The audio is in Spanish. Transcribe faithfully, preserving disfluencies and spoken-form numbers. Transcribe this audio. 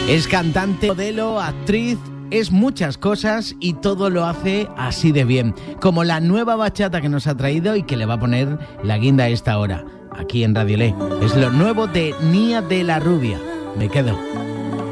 Es cantante, modelo, actriz, es muchas cosas y todo lo hace así de bien. Como la nueva bachata que nos ha traído y que le va a poner la guinda a esta hora, aquí en Radio Le. Es lo nuevo de Nia de la Rubia. Me quedo.